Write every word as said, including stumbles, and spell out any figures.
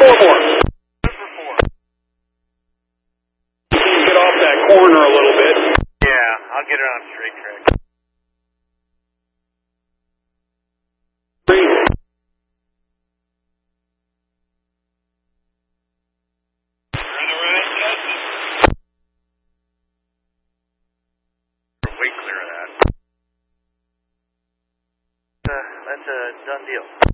four more. Get off that corner a little bit. Yeah, I'll get her on straight track. Three. We're way clear of that. Uh, that's a done deal.